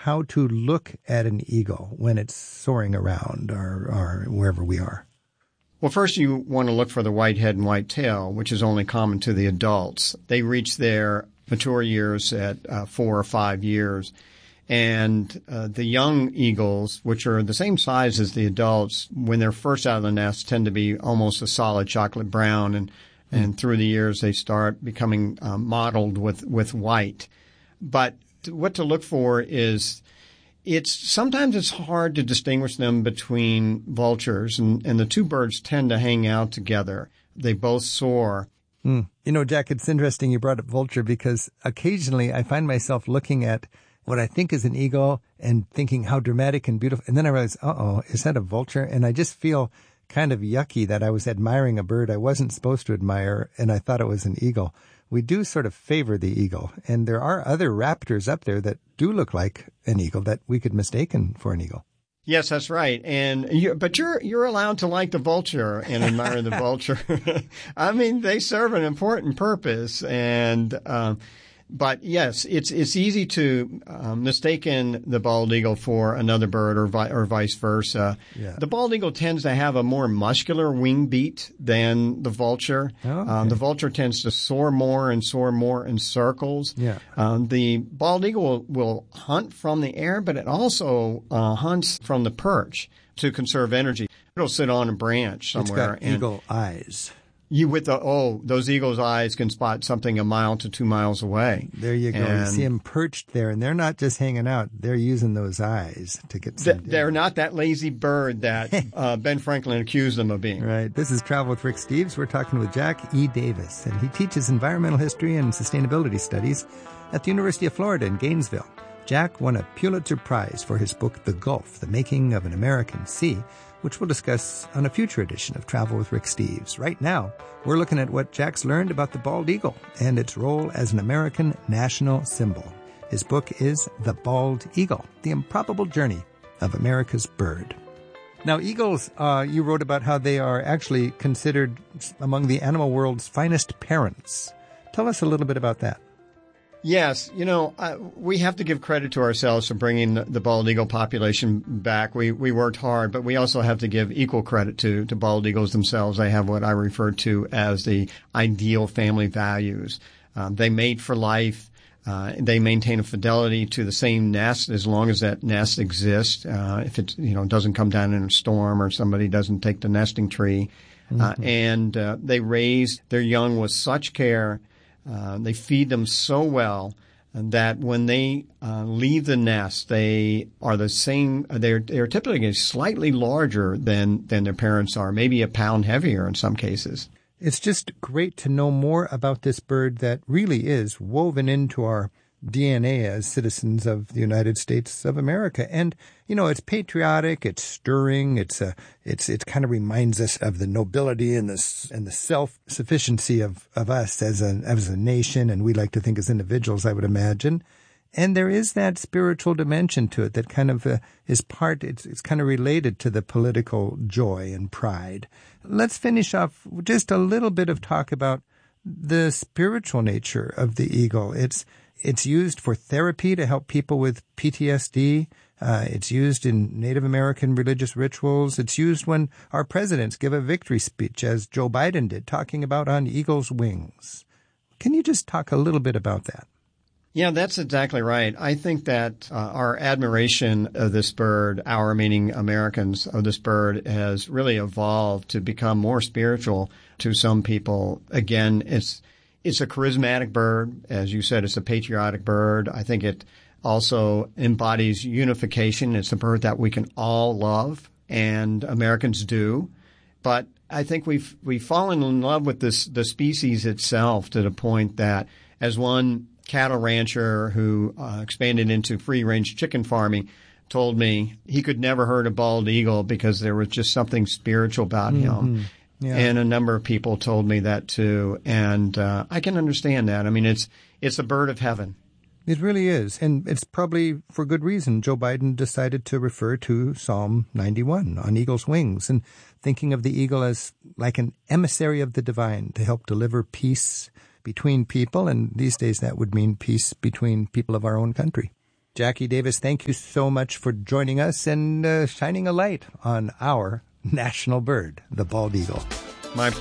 how to look at an eagle when it's soaring around or wherever we are? Well, first you want to look for the white head and white tail, which is only common to the adults. They reach their mature years at 4 or 5 years. And the young eagles, which are the same size as the adults, when they're first out of the nest, tend to be almost a solid chocolate brown. And through the years, they start becoming mottled with white. But what to look for is sometimes it's hard to distinguish them between vultures. And the two birds tend to hang out together. They both soar. You know, Jack, it's interesting you brought up vulture because occasionally I find myself looking at what I think is an eagle and thinking how dramatic and beautiful. And then I realize, is that a vulture? And I just feel kind of yucky that I was admiring a bird I wasn't supposed to admire, and I thought it was an eagle. We do sort of favor the eagle. And there are other raptors up there that do look like an eagle that we could mistaken for an eagle. Yes, that's right. But you're allowed to like the vulture and admire the vulture. I mean, they serve an important purpose, but yes, it's easy to mistaken the bald eagle for another bird or vice versa. Yeah. The bald eagle tends to have a more muscular wing beat than the vulture. Oh, okay. The vulture tends to soar more in circles. Yeah. The bald eagle will hunt from the air, but it also hunts from the perch to conserve energy. It'll sit on a branch somewhere. It's got eagle eyes. Those eagle's eyes can spot something 1 mile to 2 miles away. There you go. You see them perched there, and they're not just hanging out. They're using those eyes to get some They're not that lazy bird that Ben Franklin accused them of being. Right. This is Travel with Rick Steves. We're talking with Jack E. Davis, and he teaches environmental history and sustainability studies at the University of Florida in Gainesville. Jack won a Pulitzer Prize for his book, The Gulf, The Making of an American Sea, which we'll discuss on a future edition of Travel with Rick Steves. Right now, we're looking at what Jack's learned about the bald eagle and its role as an American national symbol. His book is The Bald Eagle, The Improbable Journey of America's Bird. Now, eagles, you wrote about how they are actually considered among the animal world's finest parents. Tell us a little bit about that. Yes, we have to give credit to ourselves for bringing the bald eagle population back. We worked hard, but we also have to give equal credit to bald eagles themselves. They have what I refer to as the ideal family values. They mate for life. They maintain a fidelity to the same nest as long as that nest exists. If it doesn't come down in a storm or somebody doesn't take the nesting tree, and they raise their young with such care. They feed them so well that when they leave the nest, they are the same. They're typically slightly larger than their parents are, maybe a pound heavier in some cases. It's just great to know more about this bird that really is woven into our DNA as citizens of the United States of America. And, it's patriotic, it's stirring, it kind of reminds us of the nobility and the self-sufficiency of us as a nation, and we like to think as individuals, I would imagine. And there is that spiritual dimension to it that kind of is it's kind of related to the political joy and pride. Let's finish off with just a little bit of talk about the spiritual nature of the eagle. It's used for therapy to help people with PTSD. It's used in Native American religious rituals. It's used when our presidents give a victory speech, as Joe Biden did, talking about on eagle's wings. Can you just talk a little bit about that? Yeah, that's exactly right. I think that our admiration of this bird, our meaning Americans of this bird, has really evolved to become more spiritual to some people. Again, it's a charismatic bird. As you said, it's a patriotic bird. I think it also embodies unification. It's a bird that we can all love, and Americans do. But I think we've fallen in love with the species itself to the point that, as one cattle rancher who expanded into free-range chicken farming told me, he could never hurt a bald eagle because there was just something spiritual about him. Yeah. And a number of people told me that too. And I can understand that. I mean, it's a bird of heaven. It really is. And it's probably for good reason. Joe Biden decided to refer to Psalm 91 on eagle's wings and thinking of the eagle as like an emissary of the divine to help deliver peace between people. And these days that would mean peace between people of our own country. Jackie Davis, thank you so much for joining us and shining a light on our national bird, the bald eagle. My